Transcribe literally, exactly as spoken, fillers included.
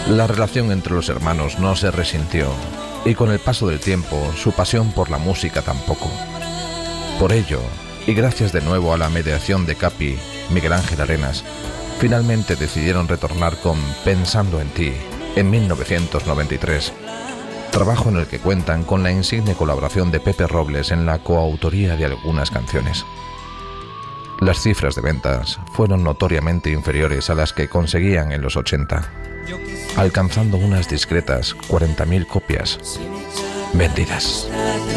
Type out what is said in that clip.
La relación entre los hermanos no se resintió, y con el paso del tiempo, su pasión por la música tampoco. Por ello, y gracias de nuevo a la mediación de Capi, Miguel Ángel Arenas, finalmente decidieron retornar con Pensando en ti, en mil novecientos noventa y tres, trabajo en el que cuentan con la insigne colaboración de Pepe Robles en la coautoría de algunas canciones. Las cifras de ventas fueron notoriamente inferiores a las que conseguían en los ochenta, alcanzando unas discretas cuarenta mil copias vendidas.